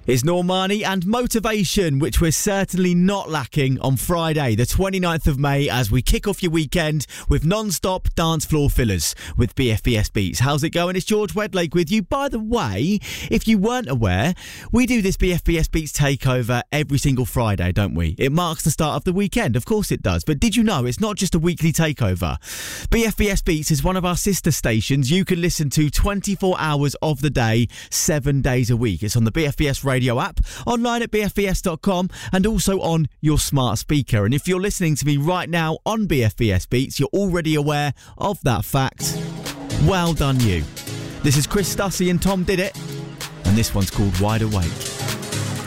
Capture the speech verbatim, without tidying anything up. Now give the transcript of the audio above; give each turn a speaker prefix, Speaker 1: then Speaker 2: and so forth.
Speaker 1: It's Normani and Motivation, which we're certainly not lacking on Friday, the twenty-ninth of May, as we kick off your weekend with non-stop dance floor fillers with B F B S Beats. How's it going? It's George Wedlake with you. By the way, if you weren't aware, we do this B F B S Beats takeover every single Friday, don't we? It marks the start of the weekend. Of course it does. But did you know it's not just a weekly takeover? B F B S Beats is one of our sister stations you can listen to twenty-four hours of the day, seven days a week. It's on the B F B S radio app, online at b f b s dot com, and also on your smart speaker. And if you're listening to me right now on B F B S Beats, you're already aware of that fact. Well done you. This is Chris Stussy and Tom Did It, and this one's called Wide Awake.